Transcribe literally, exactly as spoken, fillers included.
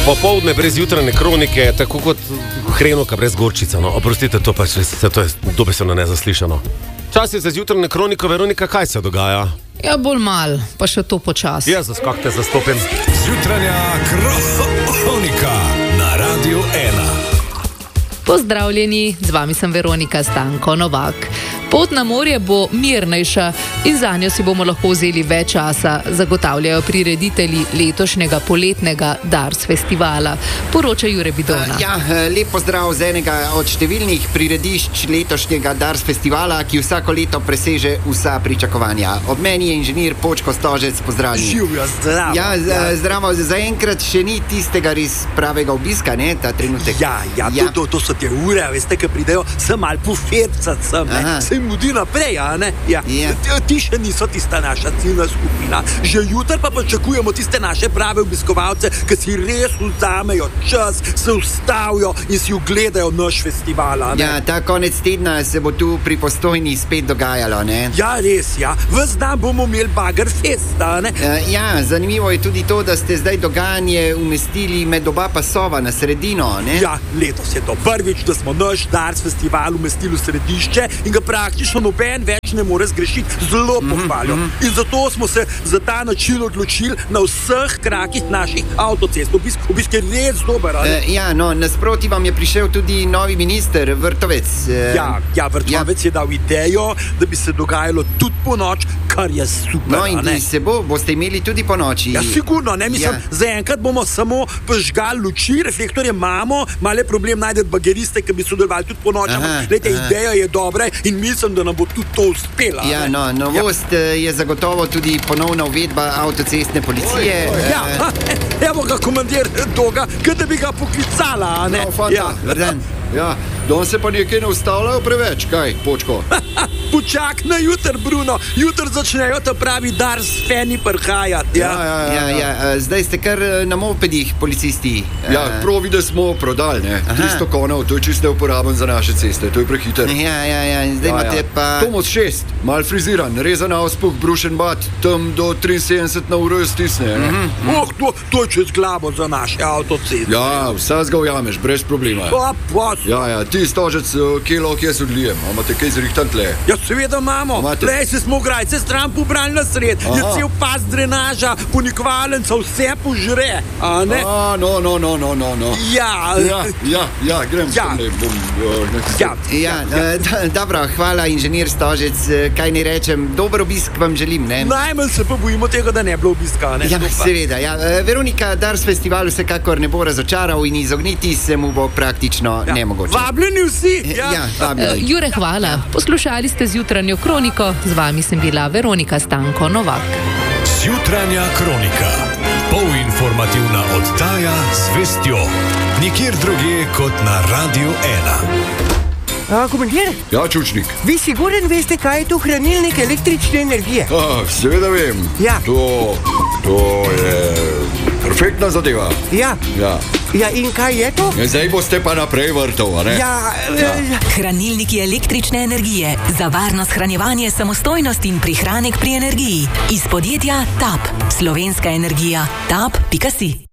Popoldne brez jutranje kronike je tako kot hrenovka brez gorčica. No. Oprostite, to pa je, to je dobesedno nezaslišano. Čas je za zjutranje kroniko. Veronika, kaj se dogaja? Ja, bolj mal, pa še to počasi. Jezus, kak te zastopim. Zjutranja kronika na Radiu ena. Pozdravljeni, z vami sem Veronika Stanko Novak. Pot na morje bo mirnejša in za njo si bomo lahko vzeli več časa, zagotavljajo prireditelji letošnjega poletnega Dars festivala. Poroča Jure Bidona. Ja, lep pozdrav z enega od številnih priredišč letošnjega Dars festivala, ki vsako leto preseže vsa pričakovanja. Ob meni je inženir Počko Stožec, pozdravljeni. Živjo, zdravo. Ja, z, zdravo, zaenkrat še ni tistega res pravega obiska, ne, ta trenutek. Ja, ja, ja. To, to, to so te ure, veste, ki pridejo sem malo pufetcat sem, ne. Se jim mudi naprej, a ne? Ja. Ja. Ti še niso tista naša ciljna skupina. Že jutri pa pričakujemo tiste naše prave obiskovalce, ki si res vzamejo čas, se ustavijo in si ogledajo naš festival, a ne? Ja, ta konec tedna se bo tu pri Postojni spet dogajalo, ne? Ja, res, ja. Ves dan bomo imeli Bagger Fest, a ne? Ja, zanimivo je tudi to, da ste zdaj dogajanje umestili med oba pasova na sredino, ne? Ja, letos je to prvič, da smo naš Dars festival umestili v središče in ga praktično noben več ne more zgrešiti. Zelo pohvalijo. Mm -hmm. In zato smo se za ta način odločili na vseh krakih naših avtocest. Obisk, obisk je res dober, ali? Uh, ja, no, nasproti vam je prišel tudi novi minister, Vrtovec. Uh, ja, ja, Vrtovec ja. je dal idejo, da bi se dogajalo tudi po noč, kar je super. No, in bi se bo, boste imeli tudi po noči. Ja, sigurno, ne, mislim, ja. zaenkrat bomo samo požgali luči, reflektorje imamo, malo je problem najti bageriste, ki bi sodelovali tudi po noč. Glejte, ideja je dobra in mislim, da nam bo tudi to uspela. Ja, no, novost ja. je zagotovo tudi ponovna uvedba avtocestne policije. Oj, oj, ja, uh, evo ga komandir toga, kot da bi ga poklicala, a ne? No, fanta, ja. Vrden. Ja, don se pa nekaj ne ustavljajo preveč, kaj, Počko? Počak na jutr, Bruno, jutr začnejo ta pravi Dars feni prhajati. Ja. Ja, ja, ja, ja, ja. Zdaj ste kar na mopedih, policisti. Ja, pravi, da smo prodali, ne? tristo konov, to je čisto neuporaben za naše ceste, to je prehiter. Ja, ja, ja, in zdaj ja, imate ja. pa... Tomos šest, mal friziran, rezan auspuh, brušen bat, tam do triinsedemdeset na uro stisne, ne? Mm -hmm. Oh, to, to je čez glavo za naše avtoceste. Ja, vsaj ga ujameš, brez problema. Pa, pa. Ja, ja, ti Stožec, kilo, kje se odlijem, imate kaj zrihtan tle? Ja, seveda imamo. Prej se smo grajce stran pobrali na sred. Je cel pas drenaža, ponikvalenca, vse požre, a ne? A, no, no, no, no, no, no. Ja, ja, ja, ja grem ja. tam, ne bom... Ja, ja, ja. Uh, dobro, hvala, inženir Stožec, kaj ne rečem, dober obisk vam želim, ne? Najmanj se pa bojimo tega, da ne bilo obiska, ne? Ja, seveda, ja. Veronika, Dars festival vsekakor ne bo razočaral in izogniti se mu bo praktično ja. nemogoče. Vabljeni vsi! Ja, ja vabljeni. Uh, Jure, hvala. Poslušali ste zjutranjo kroniko, z vami sem bila Veronika Stanko Novak. Zjutranja kronika. Polinformativna oddaja z vestjo. Nikjer drugje kot na Radiu ena. A, komandir? Ja, Čučnik. Vi siguren veste, kaj je to hranilnik električne energije? Ah, seveda vem. Ja. To, to je perfektna zadeva. Ja. Ja. Ja, in kaj je to? Ja, zdaj boste pa naprej vrtov, a ne? Ja, ja. Hranilniki električne energije. Za varno shranjevanje, samostojnost in prihranek pri energiji. Iz podjetja Tap. Slovenska energija. tap pika si.